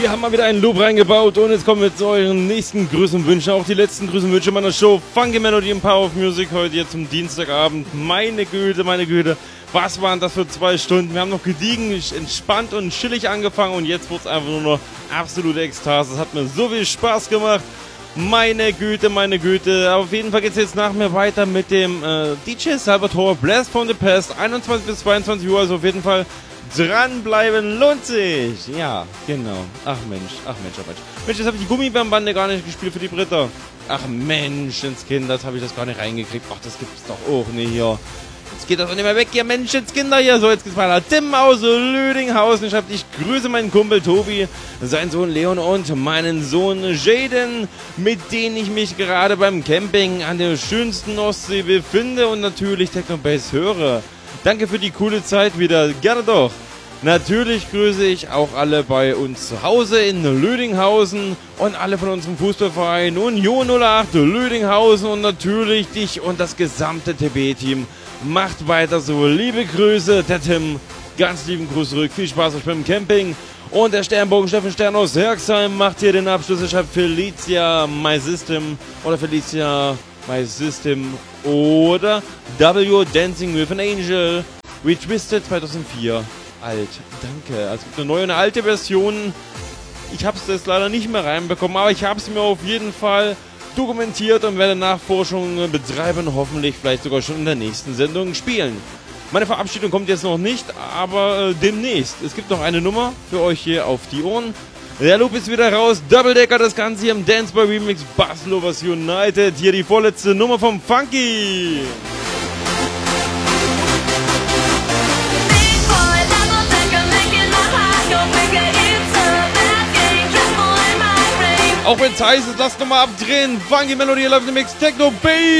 Wir haben mal wieder einen Loop reingebaut und jetzt kommen wir zu euren nächsten Grüßenwünschen, auch die letzten Grüßenwünsche meiner Show Funky Melody and Power of Music heute hier zum Dienstagabend. Meine Güte, was waren das für 2 Stunden? Wir haben noch gediegen, entspannt und chillig angefangen und jetzt wurde es einfach nur noch absolute Ekstase. Es hat mir so viel Spaß gemacht. Meine Güte. Aber auf jeden Fall geht es jetzt nach mir weiter mit dem DJ Salvatore Blast from the Past. 21 bis 22 Uhr, also auf jeden Fall dranbleiben lohnt sich. Ja, genau. Ach Mensch. Mensch, jetzt habe ich die Gummibärenbande gar nicht gespielt für die Britta. Ach Menschenskind, das habe ich das gar nicht reingekriegt. Ach, das gibt's doch auch nicht hier. Jetzt geht das doch nicht mehr weg hier, Menschenskinder hier. So, jetzt geht's weiter. Tim aus Lüdinghausen schreibt, ich grüße meinen Kumpel Tobi, seinen Sohn Leon und meinen Sohn Jaden, mit denen ich mich gerade beim Camping an der schönsten Ostsee befinde und natürlich Techno-Bass höre. Danke für die coole Zeit wieder. Gerne doch. Natürlich grüße ich auch alle bei uns zu Hause in Lüdinghausen und alle von unserem Fußballverein Union 08 Lüdinghausen und natürlich dich und das gesamte TB-Team. Macht weiter so. Liebe Grüße, der Tim. Ganz lieben Gruß zurück. Viel Spaß euch beim Camping. Und der Sternbogen Steffen Stern aus Herxheim macht hier den Abschluss. Er schreibt Felicia My System oder Felicia My System oder W Dancing with an Angel Retwisted 2004. Alt. Danke. Also eine neue und eine alte Version. Ich habe es jetzt leider nicht mehr reinbekommen, aber ich habe es mir auf jeden Fall dokumentiert und werde Nachforschungen betreiben, hoffentlich vielleicht sogar schon in der nächsten Sendung spielen. Meine Verabschiedung kommt jetzt noch nicht, aber demnächst. Es gibt noch eine Nummer für euch hier auf die Ohren. Der Loop ist wieder raus. Double Decker, das Ganze hier im Dance Boy Remix Bass Lovers United. Hier die vorletzte Nummer vom Funky. Auch wenn es heißt, lasst nochmal abdrehen. Funky Melody, Love the Mix, Techno Bass.